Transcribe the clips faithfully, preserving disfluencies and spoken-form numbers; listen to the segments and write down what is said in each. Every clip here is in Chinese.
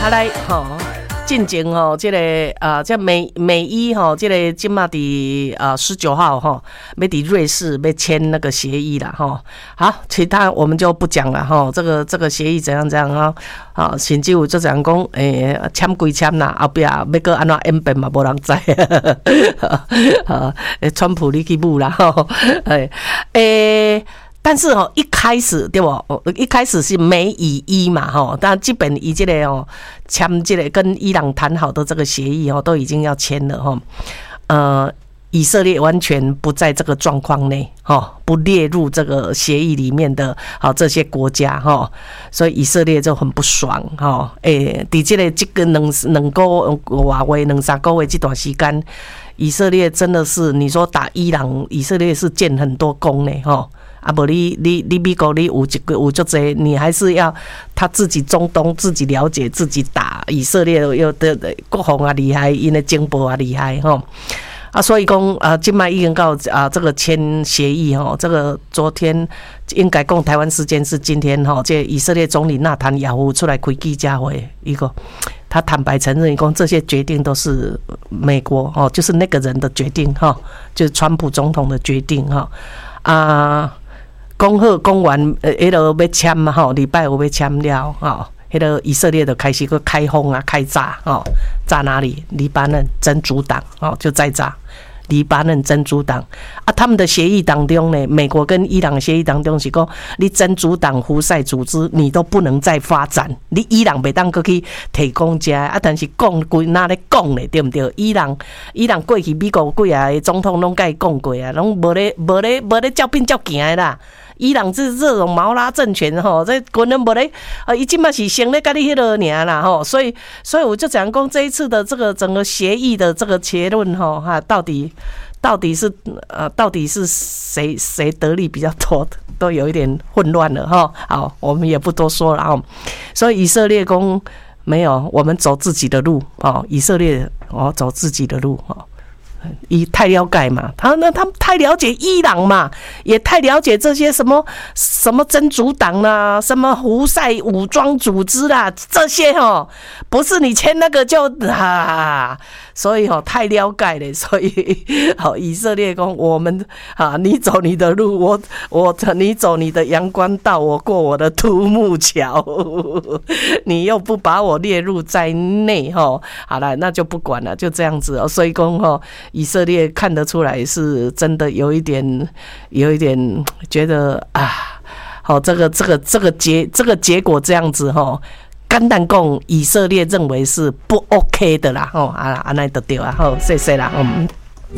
啊来吼。进前吼，这个啊，这美美伊吼，这个今嘛伫啊十九号吼，要伫瑞士要签那个协议啦吼。好，其他我们就不讲了吼。这个这个协议怎样怎样啊？啊，甚至有就这样讲，诶，签归签啦，后壁要搁安怎演变嘛，无人知。啊，川普你去舞啦吼，诶诶。但是哦，一开始对不？一开始是美以伊嘛，吼，但基本以这个哦签这个跟伊朗谈好的这个协议哦，都已经要签了哈。呃，以色列完全不在这个状况内，哈，不列入这个协议里面的好这些国家哈，所以以色列就很不爽哈。诶，伫这个这个两两个外月两三个月这段时间，以色列真的是你说打伊朗，以色列是建很多功呢，哈。啊，无你你你美国你有一个有足济，你还是要他自己中东自己了解自己打以色列有的国防啊厉害，因的情报啊厉害吼。啊，所以讲啊，今麦已经到啊这个签协议吼，这个昨天应该讲台湾时间是今天吼，这以色列总理纳坦雅胡出来开记者会，一个他坦白承认讲这些决定都是美国哦，就是那个人的决定哈，就是川普总统的决定哈啊。讲好讲完，呃，迄个要签嘛吼，礼拜五要签了吼，迄个以色列就开始去开轰啊，开炸吼，炸哪里？黎巴嫩真主党哦，就在炸黎巴嫩真主党啊。他们的协议当中呢，美国跟伊朗协议当中是讲，你真主党胡塞组织你都不能再发展，你伊朗袂当搁去提供者啊。但是讲规哪咧讲咧，对不对？伊朗伊朗过去美国几啊个总统拢甲伊讲过啊，拢无咧无咧无咧照变照行的啦。伊朗这这种毛拉政权吼，这军人无咧，啊，伊即嘛是先咧甲你迄落尔啦吼，所以所以我就讲讲这一次的这个整个协议的这个结论吼，哈，到底到底是呃到底是谁谁得利比较多，都有一点混乱了哈。好，我们也不多说了哈。所以以色列公没有，我们走自己的路哦，以色列哦走自己的路哦。以太了解嘛，他那他们太了解伊朗嘛，也太了解这些什么什么真主党啦、啊，什么胡塞武装组织啦、啊，这些哦，不是你签那个就啊，所以哦太了解了，所以好以色列讲我们啊，你走你的路，我我你走你的阳关道，我过我的独木桥，你又不把我列入在内哈，好了，那就不管了，就这样子哦，所以讲哦。以色列看得出来是真的有一点，有一点觉得啊，好，这个这个这个结这个结果这样子哈，简单讲，以色列认为是不 OK 的啦，吼啊，安尼就对啊，好，谢谢啦，嗯，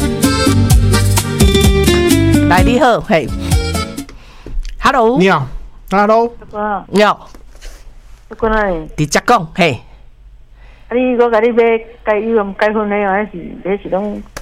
来你好，嘿 ，Hello， 你好 ，Hello， 你好， 我过来， 直接讲，嘿。 啊！你我甲你买改以后改婚了，还是还是拢